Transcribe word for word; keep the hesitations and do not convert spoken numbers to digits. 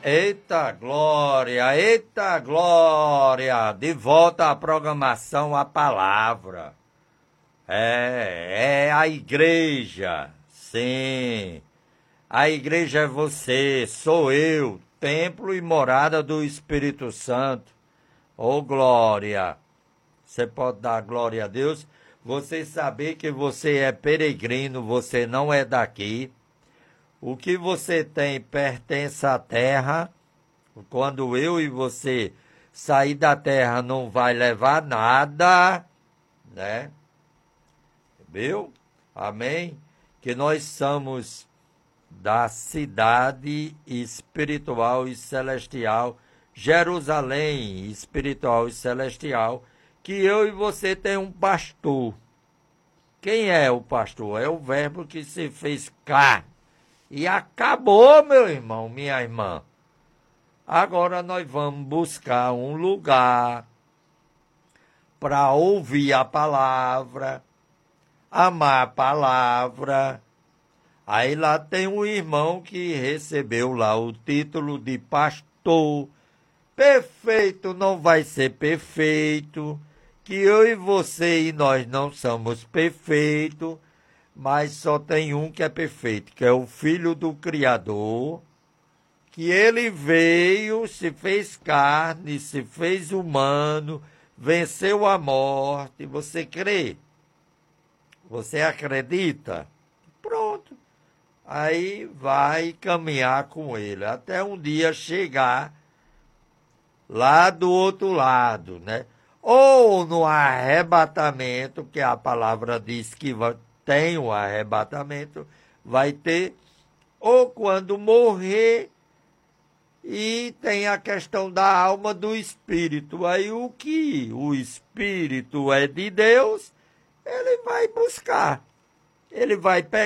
Eita glória, eita glória, de volta à programação A Palavra. É, é a igreja, sim. A igreja é você, sou eu, templo e morada do Espírito Santo. Ô glória, você pode dar glória a Deus? Você saber que você é peregrino, você não é daqui. O que você tem pertence à terra. Quando eu e você sair da terra, não vai levar nada, né? Viu? Amém? Que nós somos da cidade espiritual e celestial, Jerusalém espiritual e celestial, que eu e você tem um pastor. Quem é o pastor? É o Verbo que se fez carne. E acabou, meu irmão, minha irmã. Agora nós vamos buscar um lugar para ouvir a palavra, amar a palavra. Aí lá tem um irmão que recebeu lá o título de pastor. Perfeito não vai ser perfeito, que eu e você e nós não somos perfeitos, mas só tem um que é perfeito, que é o Filho do Criador, que ele veio, se fez carne, se fez humano, venceu a morte. Você crê? Você acredita? Pronto. Aí vai caminhar com ele, até um dia chegar lá do outro lado, né? Ou no arrebatamento, que a palavra diz que vai, tem o arrebatamento, vai ter, ou quando morrer, e tem a questão da alma do espírito. Aí o que o espírito é de Deus, ele vai buscar, ele vai pegar.